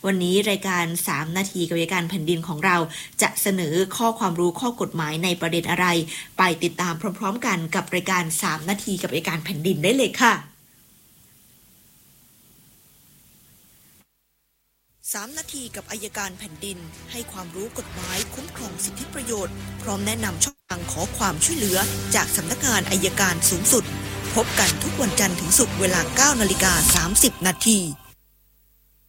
วันนี้รายการ3นาทีกับอัยการแผ่นดินของเราจะเสนอข้อความรู้ข้อกฎหมายในประเด็นอะไรไปติดตามพร้อมๆกันกับรายการ3นาทีกับอัยการแผ่นดินได้เลยค่ะ3นาทีกับอัยการแผ่นดินให้ความรู้กฎหมายคุ้มครองสิทธิประโยชน์พร้อมแนะนำช่องทางขอความช่วยเหลือจากสำนักงานอัยการสูงสุดพบกันทุกวันจันทร์ถึงศุกร์เวลา 9:30 น.